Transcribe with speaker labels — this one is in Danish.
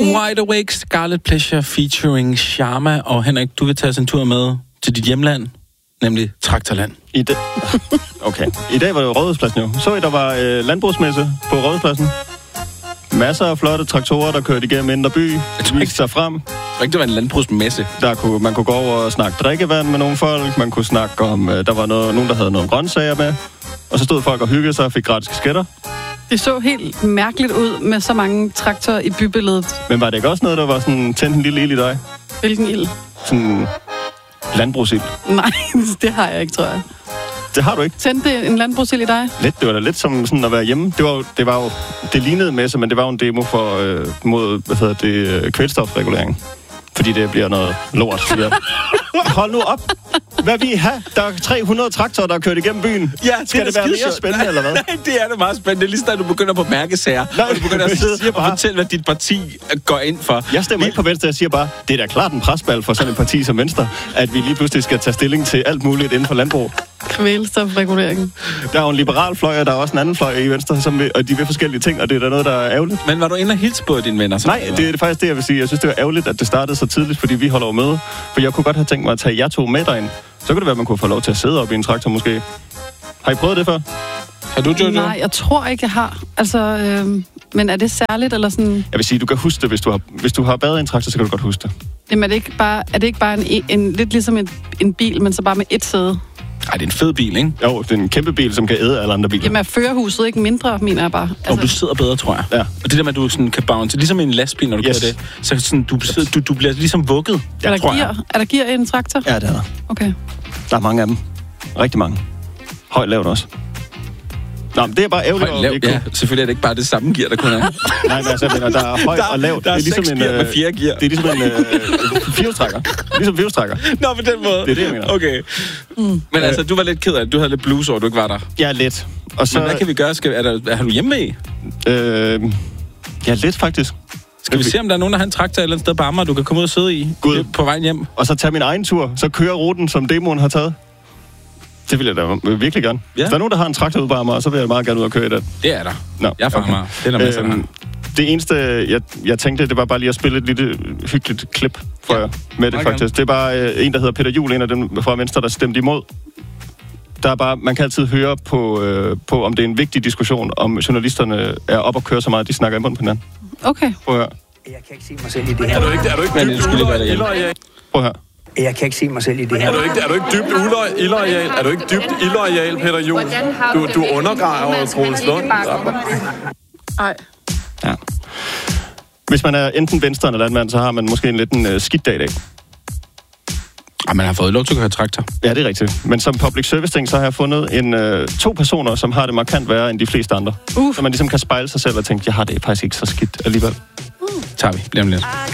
Speaker 1: Wide Awake, Scarlet Pleasure featuring Sharma. Og Henrik, du vil tage os en tur med til dit hjemland, nemlig Traktorland.
Speaker 2: Okay. I dag var det jo Rådhuspladsen jo. Så der var landbrugsmesse på Rådhuspladsen. Masser af flotte traktorer, der kørte igennem Indre By, viste sig frem.
Speaker 1: Jeg tror ikke, det var en landbrugsmesse.
Speaker 2: Man kunne gå over og snakke drikkevand med nogle folk. Man kunne snakke om, der var nogen, der havde nogle grøntsager med. Og så stod folk og hyggede sig og fik gratis kasketter.
Speaker 3: Det så helt mærkeligt ud med så mange traktorer i bybilledet.
Speaker 2: Men var det ikke også noget, der var sådan tændt en lille ild i dig?
Speaker 3: Hvilken ild?
Speaker 2: Sådan landbrugsild.
Speaker 3: Nej, det har jeg ikke, tror jeg.
Speaker 2: Det har du ikke.
Speaker 3: Tændte en landbrugsild i dig?
Speaker 2: Lidt. Det var da lidt som sådan at være hjemme. Det lignede messe, men det var jo en demo mod, kvælstofregulering. Fordi det bliver noget lort. Hold nu op. Hvad vil I have? Der er 300 traktorer, der er kørt igennem byen.
Speaker 1: Ja,
Speaker 2: skal det være mere spændende, eller hvad?
Speaker 1: Nej, det er det meget spændende. Det er lige sådan, at du begynder på mærkesager. Og du begynder at sidde og fortælle, hvad dit parti går ind for.
Speaker 2: Jeg stemmer ikke på Venstre. Jeg siger bare, det er da klart en presbal for sådan et parti som Venstre, at vi lige pludselig skal tage stilling til alt muligt inden for landbrug.
Speaker 3: Kvælstofreguleringen.
Speaker 2: Der er jo en liberal fløj, og der er også en anden fløj i Venstre, og de vil forskellige ting, og det er da noget, der er ærgerligt.
Speaker 1: Men var du inde og hilse på dine venner?
Speaker 2: Nej, det er faktisk det, jeg vil sige. Jeg synes, det var ærgerligt, at det startede så tidligt, fordi vi holder jo med. For jeg kunne godt have tænkt mig at tage jer to med derind. Så kunne det være, at man kunne få lov til at sidde op i en traktor måske. Har I prøvet det før?
Speaker 1: Har du, Jojo?
Speaker 3: Nej, jeg tror ikke, jeg har. Altså, men er det særligt, eller sådan?
Speaker 2: Jeg vil sige, du kan huske det, hvis du har været i en traktor, så kan du godt huske det.
Speaker 3: Jamen, er det ikke bare en lidt ligesom en bil, men så bare med et sæde?
Speaker 1: Ej, det er en fed bil, ikke?
Speaker 2: Jo, det er en kæmpe bil, som kan æde alle andre biler.
Speaker 3: Jamen, er førerhuset ikke mindre, mener jeg bare?
Speaker 1: Altså... Og du sidder bedre, tror jeg.
Speaker 2: Ja.
Speaker 1: Og det der med, at du sådan kan bounce, ligesom en lastbil, når du kører det, så sådan, du bliver ligesom vugget.
Speaker 3: Er der gear i en traktor?
Speaker 2: Ja, det er der.
Speaker 3: Okay.
Speaker 2: Der er mange af dem. Rigtig mange. Højt lavt også. Nå, men det er bare ærgerligt.
Speaker 1: Ja, selvfølgelig er det ikke bare det samme gear, der kun er.
Speaker 2: Nej, men altså, der er højt og lavt.
Speaker 1: Der er
Speaker 2: ligesom
Speaker 1: 6 gear med 4 gear.
Speaker 2: Det er ligesom en firehjulstrækker. Ligesom firehjulstrækker.
Speaker 1: Nå, på den måde.
Speaker 2: Det er det, jeg mener.
Speaker 1: Okay. Men altså, du var lidt ked af det. Du havde lidt blues over, du ikke var der.
Speaker 2: Ja, lidt. Og så...
Speaker 1: Men hvad kan vi gøre? Har du hjemme med?
Speaker 2: Ja, lidt faktisk.
Speaker 1: Skal vi se, om der er nogen, der har en traktor et eller andet sted på Amager, du kan komme ud og sidde i på vejen hjem?
Speaker 2: Og så tage min egen tur. Så køre ruten, som demoen har taget. Det vil jeg da virkelig gerne. Ja. Hvis der er nogen, der har en traktor ude på Amager, så vil jeg meget gerne ud og køre i det.
Speaker 1: Det er der. Nå, jeg er fra Amager. Det er der masser,
Speaker 2: det eneste, jeg tænkte, det var bare lige at spille et lille hyggeligt klip for jer med det, faktisk. Det er bare en, der hedder Peter Juhl, en af dem fra Venstre, der stemte imod. Der er bare, man kan altid høre på, om det er en vigtig diskussion, om journalisterne er op og kører så meget, at de snakker i munden på hinanden.
Speaker 3: Okay.
Speaker 2: Prøv at høre.
Speaker 4: Jeg kan ikke se mig selv i det her.
Speaker 5: Er du ikke
Speaker 1: dybt
Speaker 2: Prøv at høre.
Speaker 4: Jeg kan ikke se mig selv i det her.
Speaker 5: Er du ikke dybt illoyal? Er du ikke dybt illoyal, Peter Juhl? Du undergraver Troels Lund.
Speaker 3: Nej.
Speaker 2: Ja. Hvis man er enten venstre eller landmand, så har man måske en lidt skidt dag i dag.
Speaker 1: Og man har fået lov til at køre traktor.
Speaker 2: Ja, det er rigtigt. Men som public service ting, så har jeg fundet 2 personer, som har det markant værre end de fleste andre. Så man ligesom kan spejle sig selv og tænke, jeg har det faktisk ikke så skidt alligevel.
Speaker 1: Tager vi. Bliver lidt.